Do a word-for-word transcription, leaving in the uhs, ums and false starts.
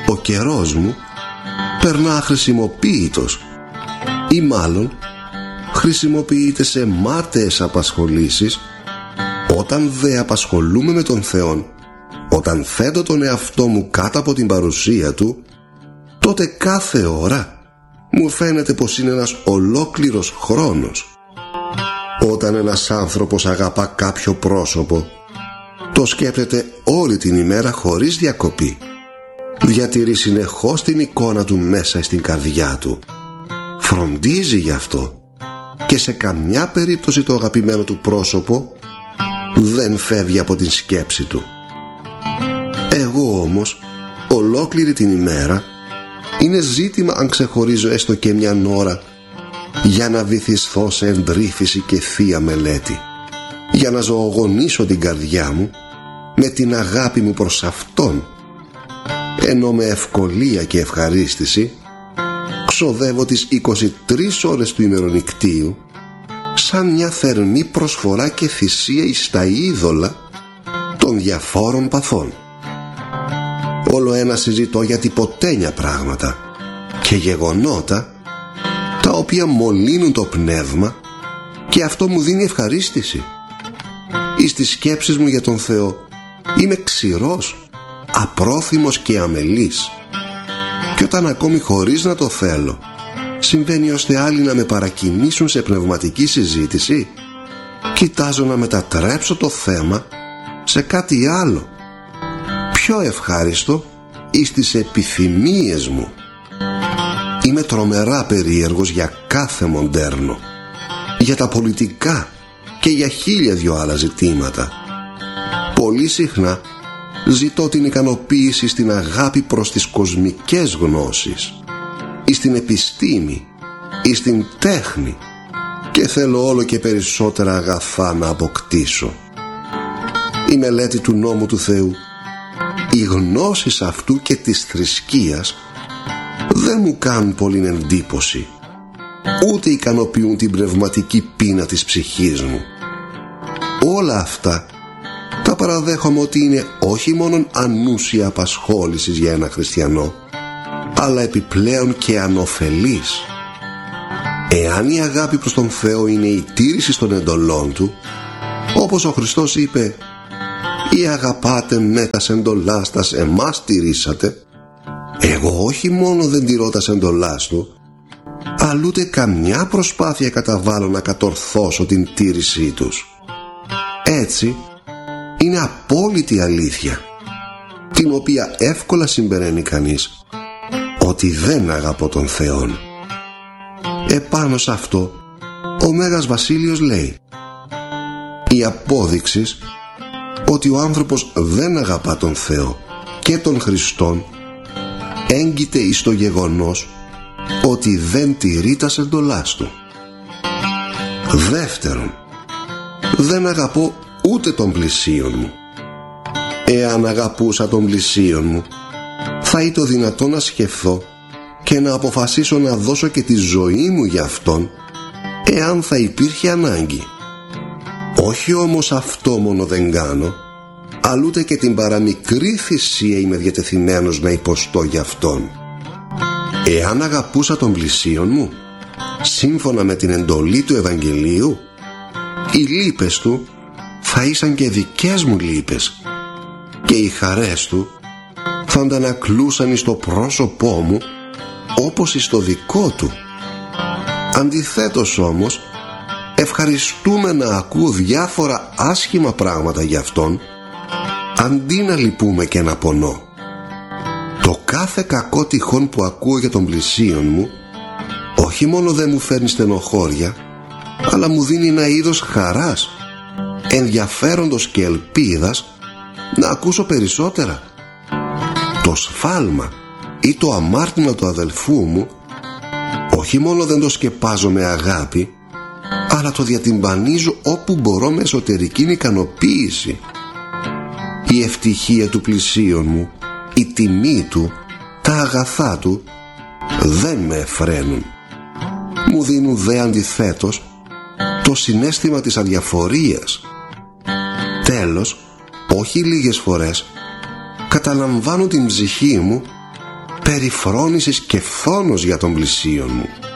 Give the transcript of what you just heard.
ο καιρός μου περνά αχρησιμοποίητος, ή μάλλον χρησιμοποιείται σε μάταιες απασχολήσεις, όταν δε απασχολούμαι με τον Θεόν, όταν θέτω τον εαυτό μου κάτω από την παρουσία Του, τότε κάθε ώρα μου φαίνεται πως είναι ένας ολόκληρος χρόνος. Όταν ένας άνθρωπος αγαπά κάποιο πρόσωπο, το σκέπτεται όλη την ημέρα χωρίς διακοπή. Διατηρεί συνεχώς την εικόνα του μέσα στην καρδιά του. Φροντίζει γι' αυτό και σε καμιά περίπτωση το αγαπημένο του πρόσωπο δεν φεύγει από την σκέψη του. Εγώ όμως ολόκληρη την ημέρα είναι ζήτημα αν ξεχωρίζω έστω και μια ώρα για να βυθισθώ σε εντρύφηση και θεία μελέτη, για να ζωογονήσω την καρδιά μου με την αγάπη μου προς Αυτόν, ενώ με ευκολία και ευχαρίστηση ξοδεύω τις είκοσι τρεις ώρες του ημερονικτίου σαν μια θερμή προσφορά και θυσία εις τα είδωλα των διαφόρων παθών. Όλο ένα συζητώ για τυποτένια πράγματα και γεγονότα τα οποία μολύνουν το πνεύμα, και αυτό μου δίνει ευχαρίστηση. Εις τις σκέψεις μου για τον Θεό είμαι ξηρός, απρόθυμος και αμελής, και όταν ακόμη χωρίς να το θέλω συμβαίνει ώστε άλλοι να με παρακινήσουν σε πνευματική συζήτηση, κοιτάζω να μετατρέψω το θέμα σε κάτι άλλο, πιο ευχάριστο εις τις επιθυμίες μου. Είμαι τρομερά περίεργος για κάθε μοντέρνο, για τα πολιτικά και για χίλια δυο άλλα ζητήματα. Πολύ συχνά ζητώ την ικανοποίηση στην αγάπη προς τις κοσμικές γνώσεις, ή στην επιστήμη, ή στην τέχνη, και θέλω όλο και περισσότερα αγαθά να αποκτήσω. Η μελέτη του νόμου του Θεού, οι γνώσεις αυτού και της θρησκείας δεν μου κάνουν πολύ εντύπωση, ούτε ικανοποιούν την πνευματική πείνα της ψυχής μου. Όλα αυτά τα παραδέχομαι ότι είναι όχι μόνον ανούσια απασχόλησης για ένα χριστιανό, αλλά επιπλέον και ανωφελής. Εάν η αγάπη προς τον Θεό είναι η τήρηση των εντολών Του, όπως ο Χριστός είπε «Ή αγαπάτε με τας εντολάς τας εμάς τηρήσατε», εγώ όχι μόνο δεν τηρώ τας εντολάς Του, αλλά ούτε καμιά προσπάθεια καταβάλω να κατορθώσω την τήρησή τους. Έτσι είναι απόλυτη αλήθεια, την οποία εύκολα συμπεραίνει κανείς, ότι δεν αγαπώ τον Θεόν. Επάνω σε αυτό ο Μέγας Βασίλειος λέει: η απόδειξη ότι ο άνθρωπος δεν αγαπά τον Θεό και τον Χριστόν έγκυται εις το γεγονός ότι δεν τηρεί τας εντολάς Του. Δεύτερον, δεν αγαπώ ούτε τον πλησίον μου. Εάν αγαπούσα τον πλησίον μου, θα ήταν δυνατό να σκεφτώ και να αποφασίσω να δώσω και τη ζωή μου για αυτόν, εάν θα υπήρχε ανάγκη. Όχι όμως αυτό μόνο δεν κάνω, αλλά ούτε και την παραμικρή θυσία είμαι διατεθειμένος να υποστώ για αυτόν. Εάν αγαπούσα τον πλησίον μου, σύμφωνα με την εντολή του Ευαγγελίου, οι λύπες του θα ήσαν και δικές μου λύπες, και οι χαρές του θα αντανακλούσαν εις το πρόσωπό μου όπως εις το δικό του. Αντιθέτως όμως, ευχαριστούμε να ακούω διάφορα άσχημα πράγματα για αυτόν, αντί να λυπούμε και να πονώ. Το κάθε κακό τυχόν που ακούω για τον πλησίον μου, όχι μόνο δεν μου φέρνει στενοχώρια, αλλά μου δίνει ένα είδος χαράς, ενδιαφέροντος και ελπίδας να ακούσω περισσότερα. Το σφάλμα ή το αμάρτημα του αδελφού μου όχι μόνο δεν το σκεπάζω με αγάπη, αλλά το διατυμπανίζω όπου μπορώ με εσωτερική ικανοποίηση. Η ευτυχία του πλησίον μου, η τιμή του, τα αγαθά του δεν με εφραίνουν. Μου δίνουν δε αντιθέτως το συναίσθημα της αδιαφορίας. Τέλος, όχι λίγες φορές καταλαμβάνω την ψυχή μου περιφρόνησης και φθόνος για τον πλησίον μου.